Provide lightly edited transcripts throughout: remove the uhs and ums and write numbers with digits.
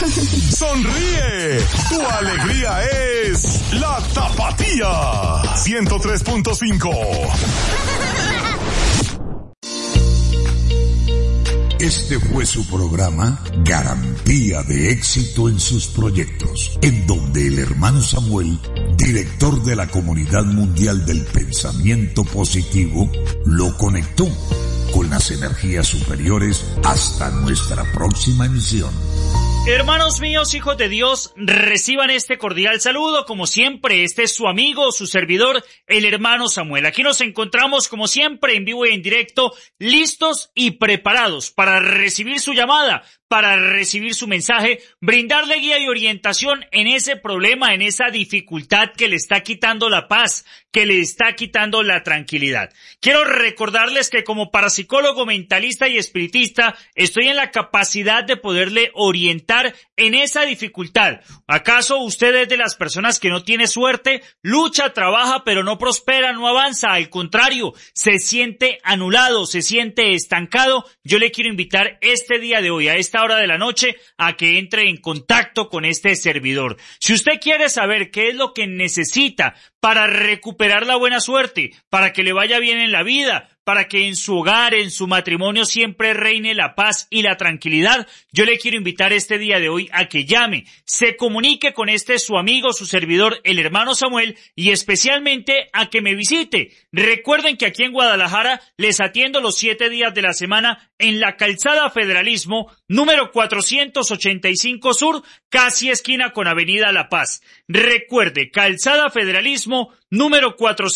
Sonríe, tu alegría es la Tapatía 103.5. Este fue su programa Garantía de Éxito en sus proyectos, en donde el hermano Samuel, director de la Comunidad Mundial del Pensamiento Positivo, lo conectó con las energías superiores hasta nuestra próxima emisión. Hermanos míos, hijos de Dios, reciban este cordial saludo. Como siempre, este es su amigo, su servidor, el hermano Samuel. Aquí nos encontramos, como siempre, en vivo y en directo, listos y preparados para recibir su llamada, para recibir su mensaje, brindarle guía y orientación en ese problema, en esa dificultad que le está quitando la paz, que le está quitando la tranquilidad. Quiero recordarles que como parapsicólogo, mentalista y espiritista, estoy en la capacidad de poderle orientar en esa dificultad. ¿Acaso usted es de las personas que no tiene suerte? Lucha, trabaja, pero no prospera, no avanza. Al contrario, se siente anulado, se siente estancado. Yo le quiero invitar este día de hoy, a esta hora de la noche, a que entre en contacto con este servidor. Si usted quiere saber qué es lo que necesita para recuperar la buena suerte, para que le vaya bien en la vida, para que en su hogar, en su matrimonio siempre reine la paz y la tranquilidad, yo le quiero invitar este día de hoy a que llame, se comunique con su amigo, su servidor, el hermano Samuel, y especialmente a que me visite. Recuerden que aquí en Guadalajara les atiendo los 7 días de la semana en la calzada Federalismo, número 485 Sur, casi esquina con Avenida La Paz. Recuerde, calzada Federalismo, número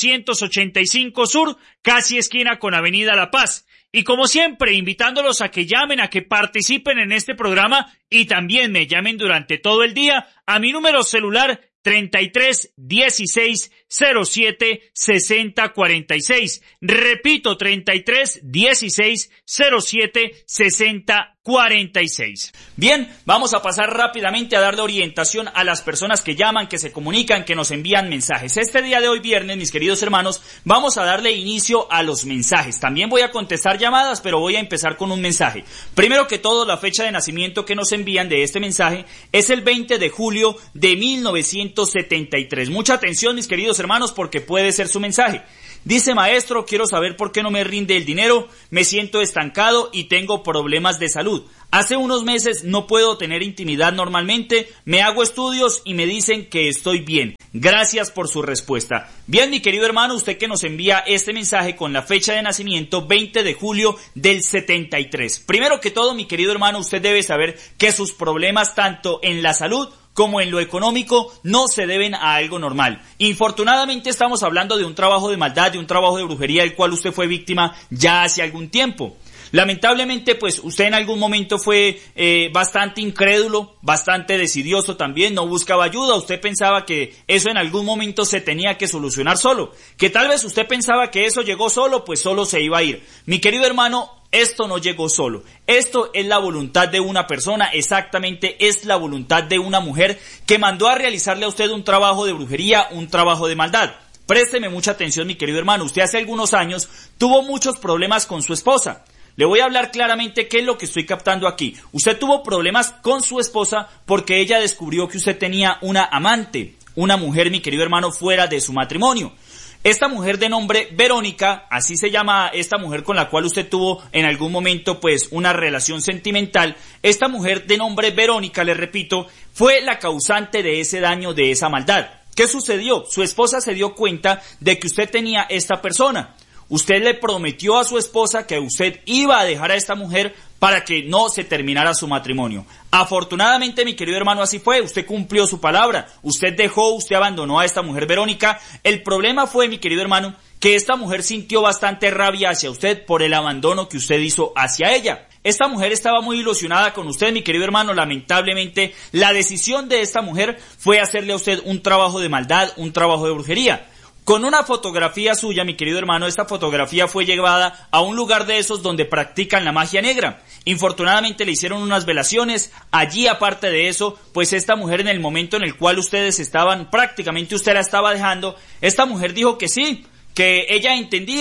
485 Sur, casi esquina con Avenida La Paz. Y como siempre, invitándolos a que llamen, a que participen en este programa y también me llamen durante todo el día a mi número celular 33 16 07 60 46. Repito, 33 16 07 60 46. Bien, vamos a pasar rápidamente a darle orientación a las personas que llaman, que se comunican, que nos envían mensajes. Este día de hoy, viernes, mis queridos hermanos, vamos a darle inicio a los mensajes. También voy a contestar llamadas, pero voy a empezar con un mensaje. Primero que todo, la fecha de nacimiento que nos envían de este mensaje es el 20 de julio de 1973. Mucha atención, mis queridos hermanos, porque puede ser su mensaje. Dice: maestro, quiero saber por qué no me rinde el dinero, me siento estancado y tengo problemas de salud. Hace unos meses no puedo tener intimidad normalmente, me hago estudios y me dicen que estoy bien. Gracias por su respuesta. Bien, mi querido hermano, usted que nos envía este mensaje con la fecha de nacimiento 20 de julio del 73. Primero que todo, mi querido hermano, usted debe saber que sus problemas tanto en la salud como en lo económico no se deben a algo normal. Infortunadamente estamos hablando de un trabajo de maldad, de un trabajo de brujería del cual usted fue víctima ya hace algún tiempo. Lamentablemente, pues usted en algún momento fue bastante incrédulo, bastante decidioso también, no buscaba ayuda. Usted pensaba que eso en algún momento se tenía que solucionar solo, que tal vez usted pensaba que eso llegó solo, pues solo se iba a ir. Mi querido hermano, esto no llegó solo. Esto es la voluntad de una persona, exactamente es la voluntad de una mujer que mandó a realizarle a usted un trabajo de brujería, un trabajo de maldad. Présteme mucha atención, mi querido hermano. Usted hace algunos años tuvo muchos problemas con su esposa. Le voy a hablar claramente qué es lo que estoy captando aquí. Usted tuvo problemas con su esposa porque ella descubrió que usted tenía una amante, una mujer, mi querido hermano, fuera de su matrimonio. Esta mujer de nombre Verónica, así se llama esta mujer con la cual usted tuvo en algún momento pues una relación sentimental. Esta mujer de nombre Verónica, le repito, fue la causante de ese daño, de esa maldad. ¿Qué sucedió? Su esposa se dio cuenta de que usted tenía esta persona. Usted le prometió a su esposa que usted iba a dejar a esta mujer para que no se terminara su matrimonio. Afortunadamente, mi querido hermano, así fue. Usted cumplió su palabra. Usted abandonó a esta mujer Verónica. El problema fue, mi querido hermano, que esta mujer sintió bastante rabia hacia usted por el abandono que usted hizo hacia ella. Esta mujer estaba muy ilusionada con usted, mi querido hermano. Lamentablemente, la decisión de esta mujer fue hacerle a usted un trabajo de maldad, un trabajo de brujería. Con una fotografía suya, mi querido hermano, esta fotografía fue llevada a un lugar de esos donde practican la magia negra. Infortunadamente le hicieron unas velaciones. Allí, aparte de eso, pues esta mujer, en el momento en el cual ustedes estaban, prácticamente usted la estaba dejando, esta mujer dijo que sí, que ella entendía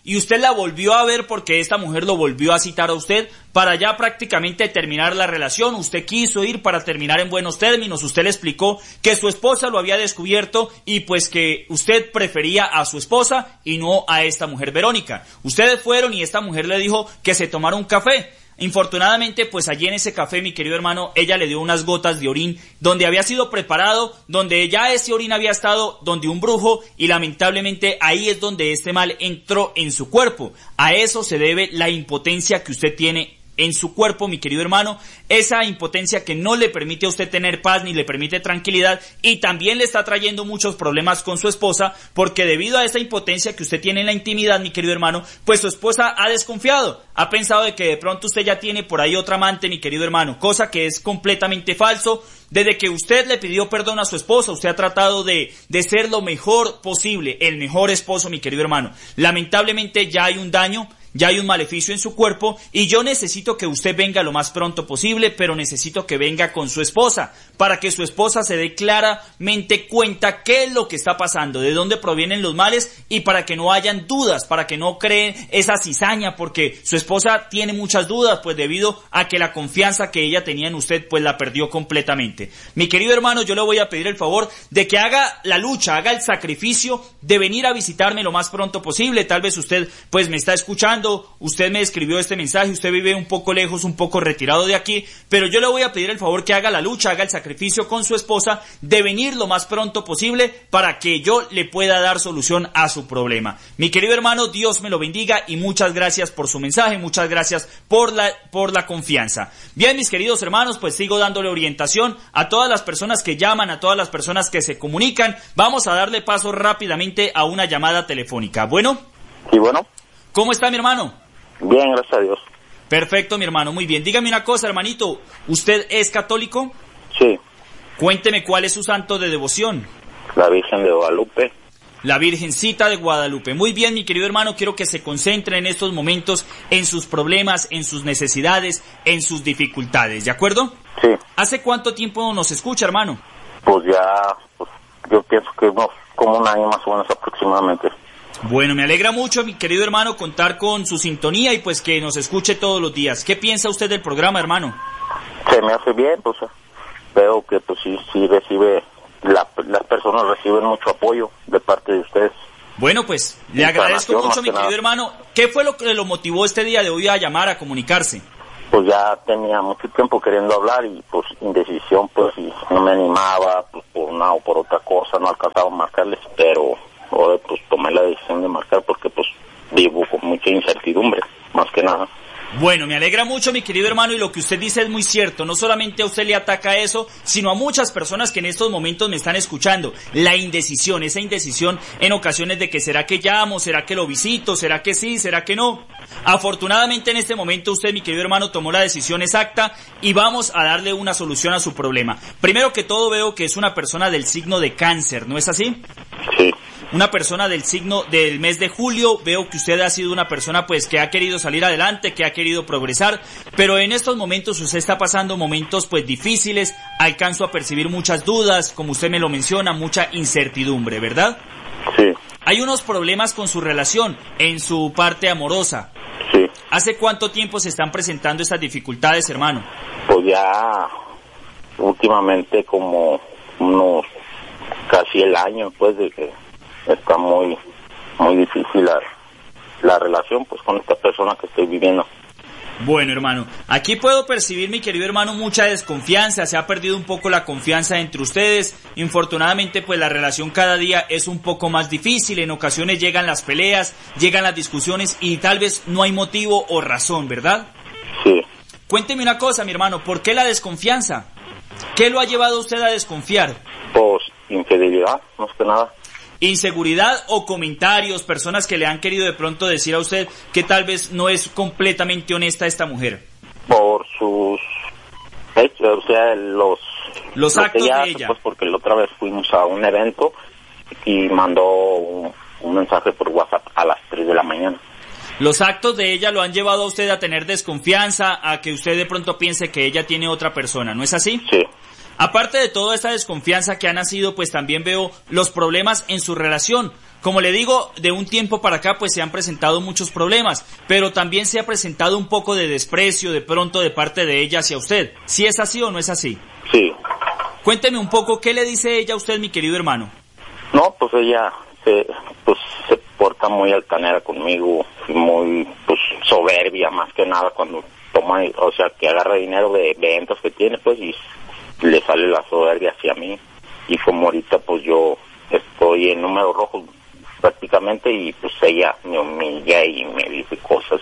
y usted la volvió a ver porque esta mujer lo volvió a citar a usted para ya prácticamente terminar la relación. Usted quiso ir para terminar en buenos términos, usted le explicó que su esposa lo había descubierto y pues que usted prefería a su esposa y no a esta mujer Verónica. Ustedes fueron y esta mujer le dijo que se tomara un café. Infortunadamente, pues allí en ese café, mi querido hermano, ella le dio unas gotas de orín donde había sido preparado, donde ya ese orín había estado donde un brujo, y lamentablemente ahí es donde este mal entró en su cuerpo. A eso se debe la impotencia que usted tiene en su cuerpo, mi querido hermano, esa impotencia que no le permite a usted tener paz ni le permite tranquilidad, y también le está trayendo muchos problemas con su esposa, porque debido a esa impotencia que usted tiene en la intimidad, mi querido hermano, pues su esposa ha desconfiado, ha pensado de que de pronto usted ya tiene por ahí otra amante, mi querido hermano, cosa que es completamente falso. Desde que usted le pidió perdón a su esposa, usted ha tratado de ser lo mejor posible, el mejor esposo, mi querido hermano. Lamentablemente ya hay un daño, ya hay un maleficio en su cuerpo, y yo necesito que usted venga lo más pronto posible, pero necesito que venga con su esposa, para que su esposa se dé claramente cuenta qué es lo que está pasando, de dónde provienen los males, y para que no hayan dudas, para que no creen esa cizaña, porque su esposa tiene muchas dudas, pues debido a que la confianza que ella tenía en usted, pues la perdió completamente. Mi querido hermano, yo le voy a pedir el favor de que haga la lucha, haga el sacrificio de venir a visitarme lo más pronto posible. Tal vez usted pues me está escuchando, usted me escribió este mensaje, usted vive un poco lejos, un poco retirado de aquí, pero yo le voy a pedir el favor que haga la lucha, haga el sacrificio con su esposa de venir lo más pronto posible para que yo le pueda dar solución a su problema. Mi querido hermano, Dios me lo bendiga y muchas gracias por su mensaje, muchas gracias por la confianza. Bien, mis queridos hermanos, pues sigo dándole orientación a todas las personas que llaman, a todas las personas que se comunican. Vamos a darle paso rápidamente a una llamada telefónica. Bueno. Sí, bueno. ¿Cómo está, mi hermano? Bien, gracias a Dios. Perfecto, mi hermano, muy bien. Dígame una cosa, hermanito, ¿usted es católico? Sí. Cuénteme cuál es su santo de devoción. La Virgen de Guadalupe. La Virgencita de Guadalupe. Muy bien, mi querido hermano, quiero que se concentre en estos momentos en sus problemas, en sus necesidades, en sus dificultades, ¿de acuerdo? Sí. ¿Hace cuánto tiempo nos escucha, hermano? Pues ya, yo pienso que como un año más o menos aproximadamente. Bueno, me alegra mucho, mi querido hermano, contar con su sintonía y pues que nos escuche todos los días. ¿Qué piensa usted del programa, hermano? Se me hace bien, pues veo que pues sí recibe, las personas reciben mucho apoyo de parte de ustedes. Bueno, pues le agradezco mucho, mi querido hermano. ¿Qué fue lo que lo motivó este día de hoy a llamar, a comunicarse? Pues ya tenía mucho tiempo queriendo hablar y pues indecisión, pues y no me animaba, pues por una o por otra cosa, no alcanzaba a marcarles, pero ahora pues tomé la decisión de marcar porque pues vivo con mucha incertidumbre, más que nada. Bueno, me alegra mucho, mi querido hermano, y lo que usted dice es muy cierto. No solamente a usted le ataca eso, sino a muchas personas que en estos momentos me están escuchando. La indecisión, esa indecisión en ocasiones de que será que llamo, será que lo visito, será que sí, será que no. Afortunadamente en este momento usted, mi querido hermano, tomó la decisión exacta y vamos a darle una solución a su problema. Primero que todo veo que es una persona del signo de Cáncer, ¿no es así? Sí. Una persona del signo del mes de julio. Veo que usted ha sido una persona pues que ha querido salir adelante, que ha querido progresar, pero en estos momentos usted está pasando momentos pues difíciles. Alcanzo a percibir muchas dudas, como usted me lo menciona, mucha incertidumbre, ¿verdad? Sí. Hay unos problemas con su relación en su parte amorosa. Sí. ¿Hace cuánto tiempo se están presentando estas dificultades, hermano? Pues ya últimamente como unos casi el año pues de que está muy difícil la relación pues con esta persona que estoy viviendo. Bueno, hermano, aquí puedo percibir, mi querido hermano, mucha desconfianza. Se ha perdido un poco la confianza entre ustedes. Infortunadamente, pues la relación cada día es un poco más difícil. En ocasiones llegan las peleas, llegan las discusiones y tal vez no hay motivo o razón, ¿verdad? Sí. Cuénteme una cosa, mi hermano, ¿por qué la desconfianza? ¿Qué lo ha llevado a usted a desconfiar? Pues infidelidad, más que nada. Inseguridad o comentarios, personas que le han querido de pronto decir a usted que tal vez no es completamente honesta esta mujer. Por sus hechos, o sea, los actos de de ella. Pues porque la otra vez fuimos a un evento y mandó un mensaje por WhatsApp a las 3 de la mañana. Los actos de ella lo han llevado a usted a tener desconfianza, a que usted de pronto piense que ella tiene otra persona, ¿no es así? Sí. Aparte de toda esta desconfianza que ha nacido, pues también veo los problemas en su relación. Como le digo, de un tiempo para acá pues se han presentado muchos problemas, pero también se ha presentado un poco de desprecio de pronto de parte de ella hacia usted. ¿Sí es así o no es así? Sí. Cuénteme un poco, ¿qué le dice ella a usted, mi querido hermano? No, pues ella se porta muy altanera conmigo, muy soberbia más que nada cuando toma, o sea, que agarra dinero de eventos que tiene, pues, y le sale la soberbia hacia mí. Y como ahorita pues yo estoy en números rojos prácticamente, y pues ella me humilla y me dice cosas.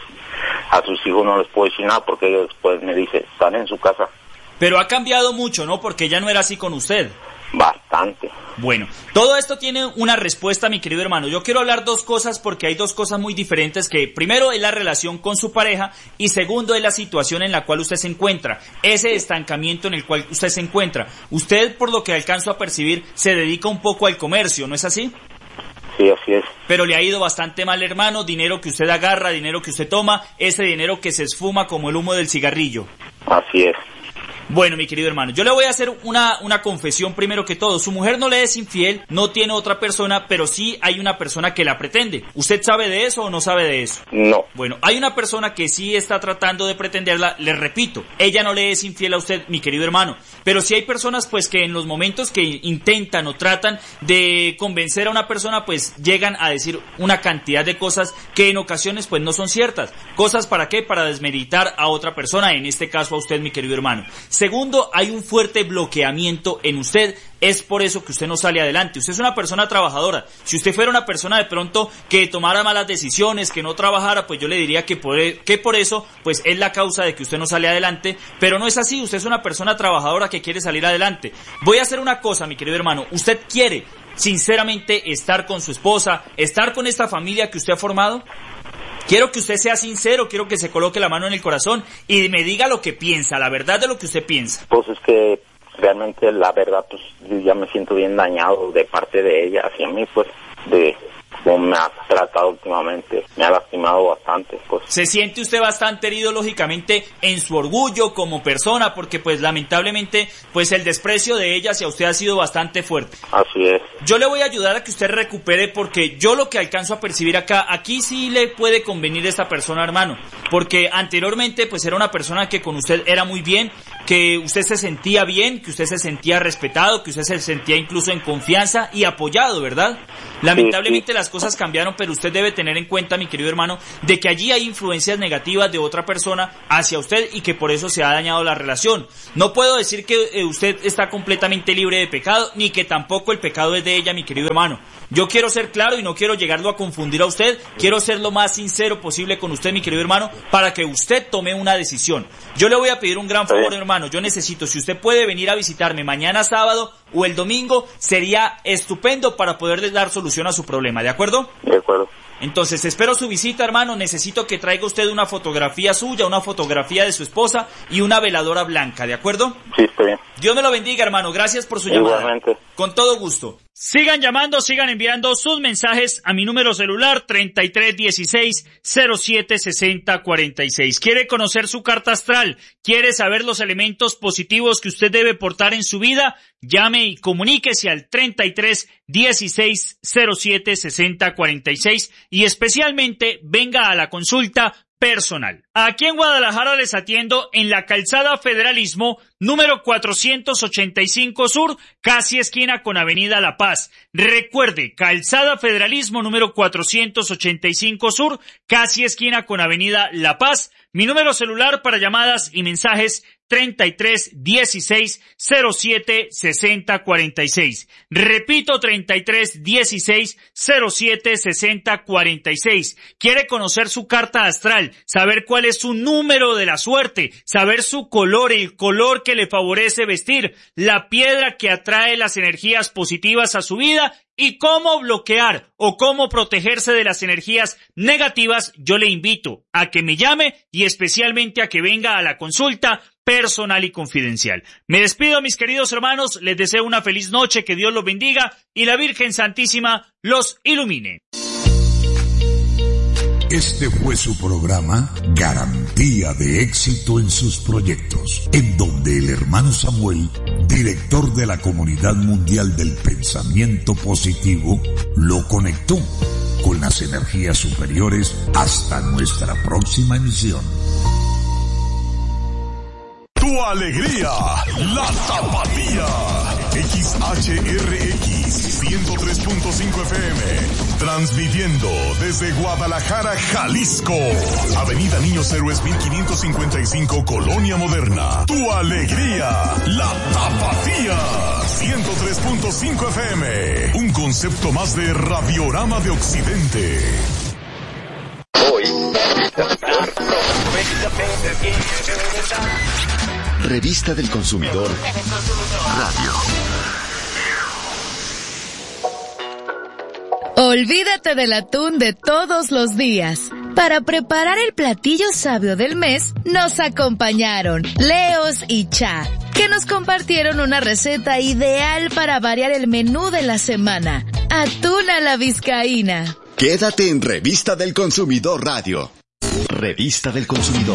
A sus hijos no les puedo decir nada porque ellos después me dicen, están en su casa. Pero ha cambiado mucho, ¿no? Porque ella no era así con usted. Bastante. Bueno, todo esto tiene una respuesta, mi querido hermano. Yo quiero hablar dos cosas porque hay dos cosas muy diferentes, que primero es la relación con su pareja y segundo es la situación en la cual usted se encuentra, ese estancamiento en el cual usted se encuentra. Usted, por lo que alcanzo a percibir, se dedica un poco al comercio, ¿no es así? Sí, así es. Pero le ha ido bastante mal, hermano. Dinero que usted agarra, dinero que usted toma, ese dinero que se esfuma como el humo del cigarrillo. Así es. Bueno, mi querido hermano, yo le voy a hacer una confesión primero que todo. Su mujer no le es infiel, no tiene otra persona, pero sí hay una persona que la pretende. ¿Usted sabe de eso o no sabe de eso? No. Bueno, hay una persona que sí está tratando de pretenderla, le repito, ella no le es infiel a usted, mi querido hermano, pero sí hay personas pues que en los momentos que intentan o tratan de convencer a una persona pues llegan a decir una cantidad de cosas que en ocasiones pues no son ciertas. ¿Cosas para qué? Para desmeritar a otra persona, en este caso a usted, mi querido hermano. Segundo, hay un fuerte bloqueamiento en usted, es por eso que usted no sale adelante. Usted es una persona trabajadora. Si usted fuera una persona de pronto que tomara malas decisiones, que no trabajara, pues yo le diría que por eso pues es la causa de que usted no sale adelante, pero no es así. Usted es una persona trabajadora que quiere salir adelante. Voy a hacer una cosa, mi querido hermano, usted quiere sinceramente estar con su esposa, estar con esta familia que usted ha formado. Quiero que usted sea sincero, quiero que se coloque la mano en el corazón y me diga lo que piensa, la verdad de lo que usted piensa. Pues es que realmente la verdad, pues yo ya me siento bien dañado de parte de ella hacia mí, pues de cómo me ha tratado últimamente, me ha lastimado bastante, pues. Se siente usted bastante herido lógicamente en su orgullo como persona, porque pues lamentablemente pues el desprecio de ella hacia usted ha sido bastante fuerte. Así es. Yo le voy a ayudar a que usted recupere, porque yo lo que alcanzo a percibir aquí sí le puede convenir esta persona, hermano, porque anteriormente pues era una persona que con usted era muy bien, que usted se sentía bien, que usted se sentía respetado, que usted se sentía incluso en confianza y apoyado, ¿verdad? Lamentablemente las cosas cambiaron, pero usted debe tener en cuenta, mi querido hermano, de que allí hay influencias negativas de otra persona hacia usted y que por eso se ha dañado la relación. No puedo decir que usted está completamente libre de pecado, ni que tampoco el pecado es de ella, mi querido hermano. Yo quiero ser claro y no quiero llegarlo a confundir a usted, quiero ser lo más sincero posible con usted, mi querido hermano, para que usted tome una decisión. Yo le voy a pedir un gran favor, hermano, yo necesito, si usted puede venir a visitarme mañana sábado o el domingo, sería estupendo para poderle dar solución a su problema, ¿de acuerdo? De acuerdo. Entonces espero su visita, hermano. Necesito que traiga usted una fotografía suya, una fotografía de su esposa y una veladora blanca, ¿de acuerdo? Sí, está bien. Dios me lo bendiga, hermano. Gracias por su llamada. Igualmente. Con todo gusto. Sigan llamando, sigan enviando sus mensajes a mi número celular 3316-076046. ¿Quiere conocer su carta astral? ¿Quiere saber los elementos positivos que usted debe portar en su vida? Llame y comuníquese al 3316-076046 y especialmente venga a la consulta personal. Aquí en Guadalajara les atiendo en la Calzada Federalismo número 485 Sur, casi esquina con Avenida La Paz. Recuerde, Calzada Federalismo número 485 Sur, casi esquina con Avenida La Paz. Mi número celular para llamadas y mensajes 3316-076046. Repito, 3316-076046. ¿Quiere conocer su carta astral? Saber cuál es su número de la suerte, saber su color, el color que le favorece vestir, la piedra que atrae las energías positivas a su vida y cómo bloquear o cómo protegerse de las energías negativas. Yo le invito a que me llame y especialmente a que venga a la consulta personal y confidencial. Me despido, mis queridos hermanos, les deseo una feliz noche, que Dios los bendiga y la Virgen Santísima los ilumine. Este fue su programa Garantía de Éxito en sus Proyectos, en donde el hermano Samuel director de la Comunidad Mundial del Pensamiento Positivo, lo conectó con las energías superiores hasta nuestra próxima emisión. Tu alegría, la Tapatía. XHRX 103.5 FM. Transmitiendo desde Guadalajara, Jalisco. Avenida Niños Héroes 1555, Colonia Moderna. Tu alegría, la Tapatía. 103.5 FM. Un concepto más de Radiorama de Occidente. Hoy. Revista del Consumidor Radio. Olvídate del atún de todos los días. Para preparar el platillo sabio del mes, nos acompañaron Leos y Cha, que nos compartieron una receta ideal para variar el menú de la semana. Atún a la vizcaína. Quédate en Revista del Consumidor Radio. Revista del Consumidor.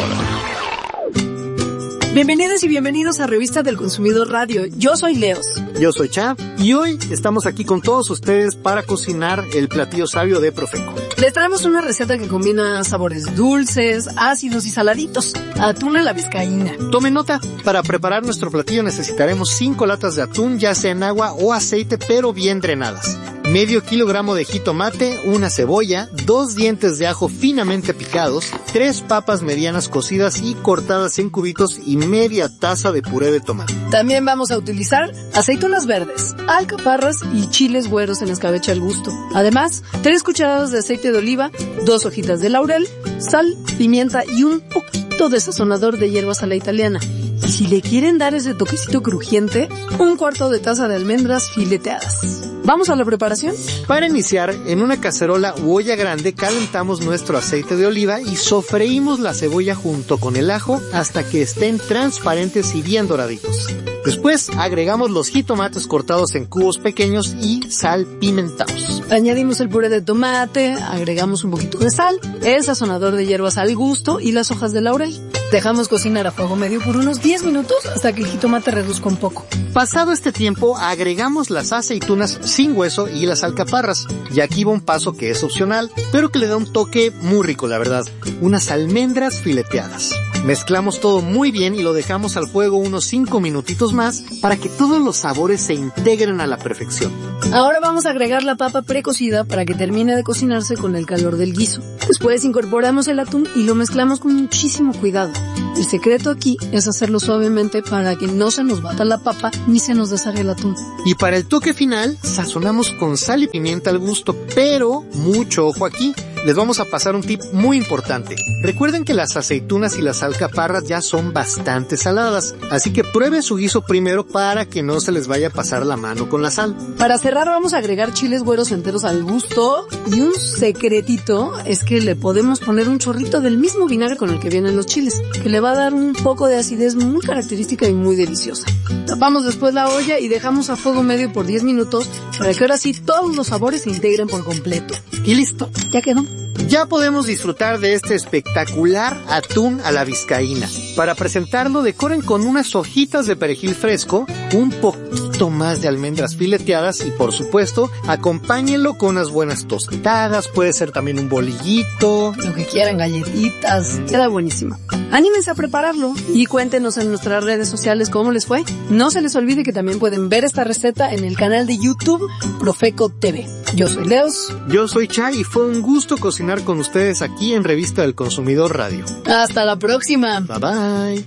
Bienvenidas y bienvenidos a Revista del Consumidor Radio. Yo soy Leos. Yo soy Cha y hoy estamos aquí con todos ustedes para cocinar el platillo sabio de Profeco. Les traemos una receta que combina sabores dulces, ácidos y saladitos. Atún a la vizcaína. Tomen nota, para preparar nuestro platillo necesitaremos 5 latas de atún, ya sea en agua o aceite, pero bien drenadas. Medio kilogramo de jitomate, una cebolla, 2 dientes de ajo finamente picados, 3 papas medianas cocidas y cortadas en cubitos y media taza de puré de tomate. También vamos a utilizar aceitunas verdes, alcaparras y chiles güeros en escabeche al gusto. Además, 3 cucharadas de aceite de oliva, 2 hojitas de laurel, sal, pimienta y un poquito de sazonador de hierbas a la italiana. Y si le quieren dar ese toquecito crujiente, 1/4 de taza de almendras fileteadas. ¿Vamos a la preparación? Para iniciar, en una cacerola u olla grande calentamos nuestro aceite de oliva y sofreímos la cebolla junto con el ajo hasta que estén transparentes y bien doraditos. Después agregamos los jitomates cortados en cubos pequeños y salpimentados. Añadimos el puré de tomate, agregamos un poquito de sal, el sazonador de hierbas al gusto y las hojas de laurel. Dejamos cocinar a fuego medio por unos 10 minutos hasta que el jitomate reduzca un poco. Pasado este tiempo, agregamos las aceitunas sin hueso y las alcaparras. Y aquí va un paso que es opcional, pero que le da un toque muy rico, la verdad. Unas almendras fileteadas. Mezclamos todo muy bien y lo dejamos al fuego unos 5 minutitos más para que todos los sabores se integren a la perfección. Ahora vamos a agregar la papa precocida para que termine de cocinarse con el calor del guiso. Después incorporamos el atún y lo mezclamos con muchísimo cuidado. El secreto aquí es hacerlo suavemente para que no se nos bata la papa ni se nos deshaga el atún. Y para el toque final, sazonamos con sal y pimienta al gusto, pero mucho ojo aquí. Les vamos a pasar un tip muy importante. Recuerden que las aceitunas y las alcaparras ya son bastante saladas, así que prueben su guiso primero para que no se les vaya a pasar la mano con la sal. Para cerrar vamos a agregar chiles güeros enteros al gusto y un secretito es que le podemos poner un chorrito del mismo vinagre con el que vienen los chiles, que le va a dar un poco de acidez muy característica y muy deliciosa. Tapamos después la olla y dejamos a fuego medio por 10 minutos para que ahora sí todos los sabores se integren por completo. Y listo, ya quedó. Ya podemos disfrutar de este espectacular atún a la vizcaína. Para presentarlo, decoren con unas hojitas de perejil fresco, un poquito más de almendras fileteadas y, por supuesto, acompáñenlo con unas buenas tostadas, puede ser también un bolillito, lo que quieran, galletitas, queda buenísimo. Anímense a prepararlo y cuéntenos en nuestras redes sociales cómo les fue. No se les olvide que también pueden ver esta receta en el canal de YouTube Profeco TV. Yo soy Leos. Yo soy Cha y fue un gusto cocinar con ustedes aquí en Revista del Consumidor Radio. Hasta la próxima. Bye bye.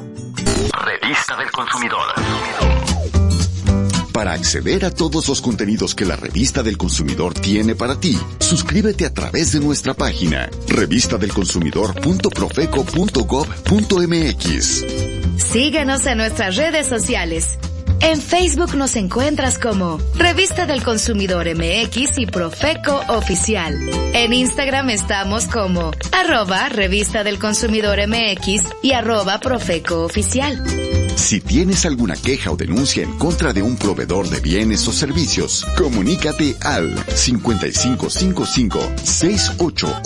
Revista del Consumidor. Para acceder a todos los contenidos que la Revista del Consumidor tiene para ti, suscríbete a través de nuestra página revistadelconsumidor.profeco.gov.mx. Síguenos en nuestras redes sociales. En Facebook nos encuentras como Revista del Consumidor MX y Profeco Oficial. En Instagram estamos como @Revista del Consumidor MX y @Profeco Oficial. Si tienes alguna queja o denuncia en contra de un proveedor de bienes o servicios, comunícate al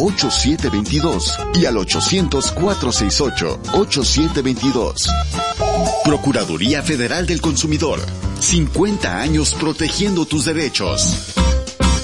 5555-688722 y al 800-468-8722. Procuraduría Federal del Consumidor. 50 años protegiendo tus derechos.